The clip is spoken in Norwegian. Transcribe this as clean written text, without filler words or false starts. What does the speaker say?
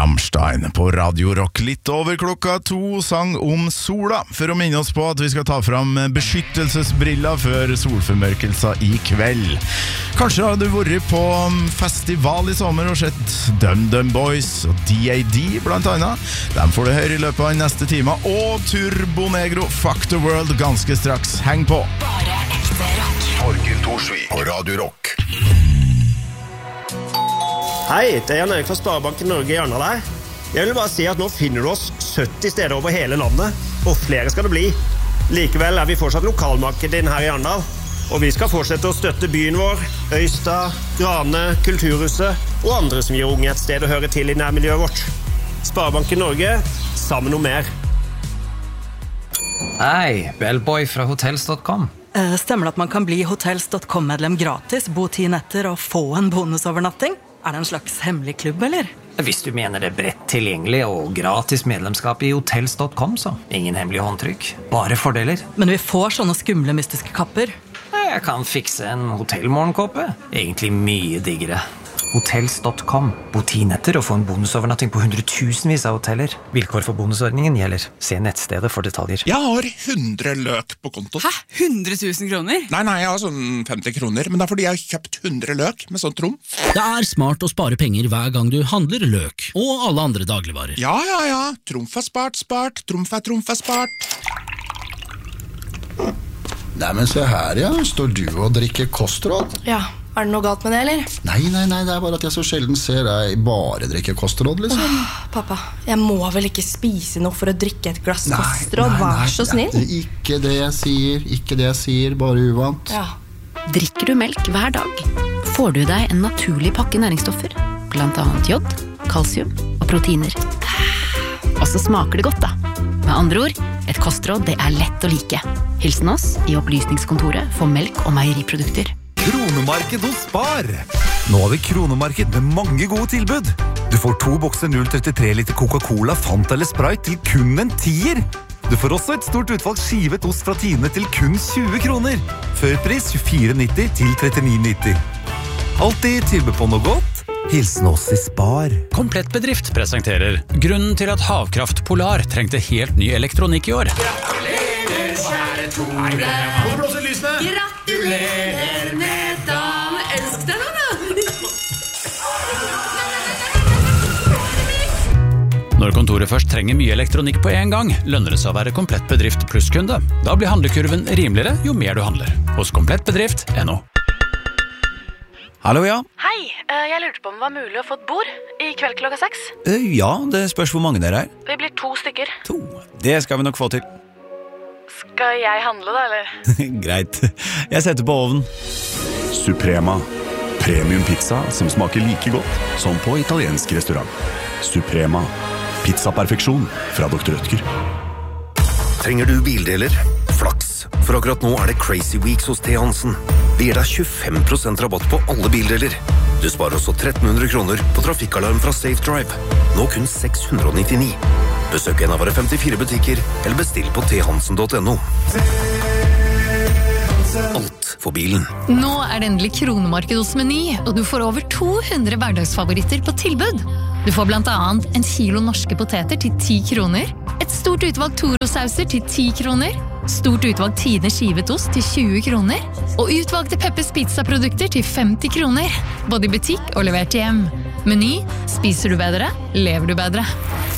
Rammstein på Radio Rock. Litt over klokka 2 sang om sola, for å minne oss på at vi skal ta fram beskyttelsesbriller før solformørkelser i kveld. Kanskje har du vært på festival i sommer og sett DumDum Boys og DAD blant annet. Dem får du høre i løpet av neste time. Og Turbo Negro, Fuck the World, ganske straks. Heng på! Bare ekte rock. Torgill Thorsvik på Radio Rock. Hei, det Jan Erik fra Sparebanken Norge i Arendal her. Jeg vil bare si at nå finner du oss 70 steder over hele landet, og flere skal det bli. Likevel vi fortsatt lokalmarkedet inn her i Arendal, og vi skal fortsette å støtte byen vår, Øystad, Grane, Kulturhuset og andre som gir unge et sted å høre til i nærmiljøet vårt. Sparebanken Norge, sammen om mer. Hei, Bellboy fra hotels.com. Stemmer det at man kan bli hotels.com-medlem gratis, bo 10 netter og få en bonusovernatting? Det en slags hemmelig klubb, eller? Hvis du mener det bredt tilgjengelig og gratis medlemskap i hotels.com, så ingen hemmelig håndtrykk, bare fordeler. Men vi får sånne skumle mystiske kapper. Jeg kan fikse en hotellmorgenkåpe. Egentlig mye diggere. Hotels.com. Bo 10 netter og få en bonusovernatting på 100,000 av hoteller. Vilkår for bonusordningen gjelder. Se nettstedet for detaljer. Jeg har 100 løk på konto. Hæ? 100 000 kroner? Nei, jeg har sånn 50 kroner, men det fordi jeg har kjøpt 100 løk med sånn trumf. Det smart å spare penger hver gang du handler løk, og alle andre dagligvarer. Ja. Trumf spart. Trumf spart. Nei, men se her, ja. Står du og drikker kostråd? Ja, det noe galt med det, eller? Nei, det bare at jeg så sjelden ser deg bare drikke kostråd, liksom. Pappa, jeg må vel ikke spise noe for å drikke et glass kostråd, vær så snill. Ikke det jeg sier, bare uvant. Ja. Drikker du melk hver dag, får du deg en naturlig pakke næringsstoffer, blant annet jod, kalsium og proteiner. Og så smaker det godt da. Med andre ord, et kostråd det lett å like. Hilsen oss i Opplysningskontoret for melk og meieriprodukter. Kronemarked hos Spar. Nå har vi kronemarked med mange gode tilbud. Du får 2 bokser 0,33 liter Coca-Cola, Fanta eller Sprite til kun en 10er. Du får også et stort utvalg skivet ost fra Tine til kun 20 kroner. Førpris 24,90 til 39,90. Alltid tilbud på noe godt. Hilsen oss i Spar. Komplett Bedrift presenterer grunnen til at Havkraft Polar trengte helt ny elektronikk i år. Gratulerer, kjære Tore. Hvor blåser lysene? Gratulerer med dagen. Elsk deg nå, Når kontoret først trenger mye elektronikk på en gang, lønner det seg å være Komplett Bedrift plusskunde. Da blir handlekurven rimeligere jo mer du handler. Hos komplettbedrift.no. Hallo, ja. Hei, jeg lurte på om det var mulig å få et bord i kveld klokka 6. Ja, det spørs hvor mange dere Vi blir 2 stykker. 2. Det skal vi nok få til. Skal jeg handle da, eller? Greit. Jeg setter på ovnen. Suprema. Premium pizza som smaker like godt som på italiensk restaurant. Suprema. Pizzaperfeksjon fra Dr. Rødtger. Trenger du bildeler? Flaks. For akkurat nå det Crazy Weeks hos T. Hansen. Vi gir deg 25% rabatt på alle bildeler. Du sparer også 1300 kroner på trafikkalarm fra Safe Drive. Nå kun 699. Besøk en av våre 54 butikker, eller bestill på thansen.no. Alt for bilen. Nå det endelig kronemarked hos Meny, og du får over 200 hverdagsfavoritter på tilbud. Du får blant annet en kilo norske poteter til 10 kroner, et stort utvalg Toro-sauser til 10 kroner, stort utvalg Tine skivet ost til 20 kroner, og utvalgte Peppers Pizza-produkter til 50 kroner, både i butikk og levert hjem. Meny, spiser du bedre, lever du bedre.